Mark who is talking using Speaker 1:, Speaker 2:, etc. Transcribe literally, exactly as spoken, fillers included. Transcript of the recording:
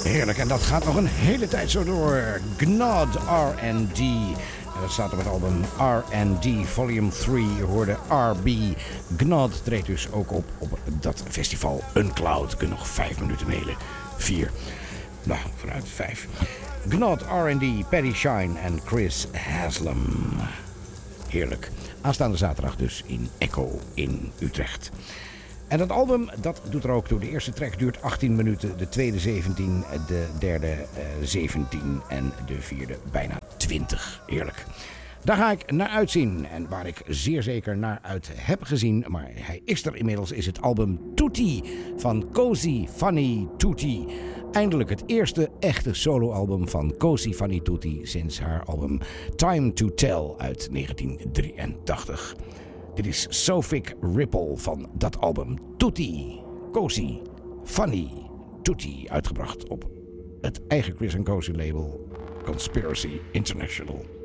Speaker 1: Heerlijk, en dat gaat nog een hele tijd zo door. Gnod R en D. En dat staat op het album R en D Volume drie. Je hoorde R B. Gnod treedt dus ook op op dat festival Uncloud. Kun je nog vijf minuten mailen. Vier. Nou, vooruit vijf. Gnod R en D, Paddy Shine en Chris Haslam. Heerlijk. Aanstaande zaterdag dus in Echo in Utrecht. En dat album, dat doet er ook toe. De eerste track duurt achttien minuten, de tweede zeventien, de derde uh, zeventien en de vierde bijna twintig. Heerlijk. Daar ga ik naar uitzien en waar ik zeer zeker naar uit heb gezien, maar hij is er inmiddels, is het album Tutti van Così Fanny Tutti. Eindelijk het eerste echte soloalbum van Così Fanny Tutti sinds haar album Time to Tell uit negentien drieëntachtig. Dit is Sophic Ripple van dat album Tutti, Così Fanny Tutti, uitgebracht op het eigen Chris en Così label Conspiracy International.